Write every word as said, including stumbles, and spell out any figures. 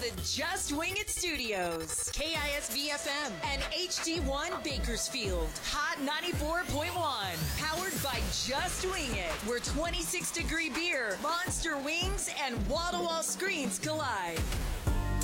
the Just Wing It Studios. K I S V F M and H D one Bakersfield. Hot ninety-four point one. Powered by Just Wing It, where twenty-six degree beer, monster wings, and wall-to-wall screens collide.